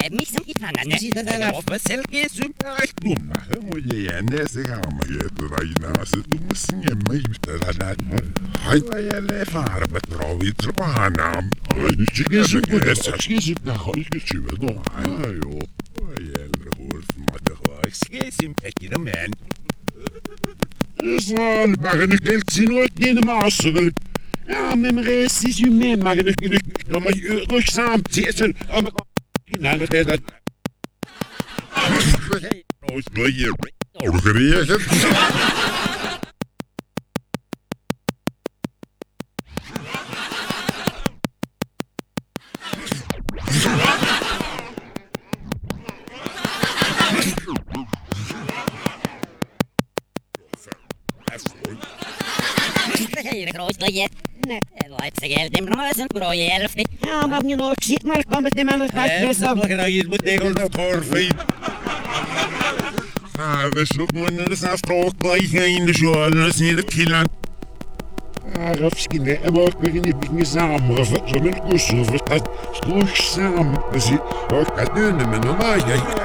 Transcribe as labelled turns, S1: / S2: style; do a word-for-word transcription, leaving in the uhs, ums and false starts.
S1: misam ifanane. Of selke süper.
S2: Dummache moet je en ze gaan maar je draai naast het doen je mee te laten. Hij wil je ervaren met trouwens traanam. Je kan zo goed dat je ziet naar huis gestuurd door. Ayo. Je wordt maar de huis gesim pekje man. Zal maar een geld zien ooit in de master. Ja, met mijn rest is u mee, maar ik kan maar je rug samen zitten. Nou, dat is dat. Ooit ben je gereageerd.
S1: Ja, maar je nog ziet, maar ik kan met die mannen graag best af.
S2: Je moet tegen de voorveen. Ah, we zoeken maar naar de afspraak bij je in de show, dat is niet het killen. Ah, Rafskin, hè, maar ik ben niet meer samen, of zo met kussen, of dat is toch samen. Dat is ook het doen, maar normaal, ja,